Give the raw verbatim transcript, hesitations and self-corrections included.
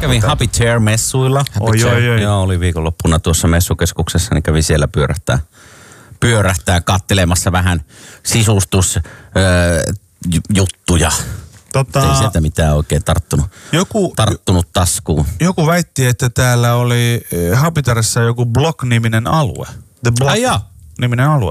kävin Habitere-messuilla. Oi, oi, oi. Joo, oli viikonloppuna tuossa messukeskuksessa, niin kävin siellä pyörähtää, pyörähtää kattelemassa vähän sisustusjuttuja. Tota, ei sieltä mitään oikein tarttunut, joku, tarttunut taskuun. Joku väitti, että täällä oli Habitaressa joku Block-niminen alue. The Block-niminen alue.